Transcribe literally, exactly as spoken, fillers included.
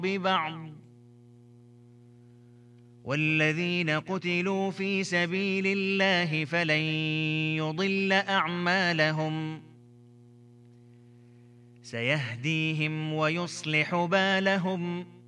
ببعض والذين قتلوا في سبيل الله فلن يضل أعمالهم سيهديهم ويصلح بالهم